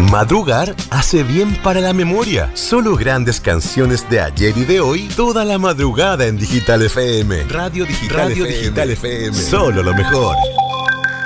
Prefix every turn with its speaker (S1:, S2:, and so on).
S1: Madrugar hace bien para la memoria. Solo grandes canciones de ayer y de hoy, toda la madrugada en Digital FM. Radio Digital FM. Solo lo mejor.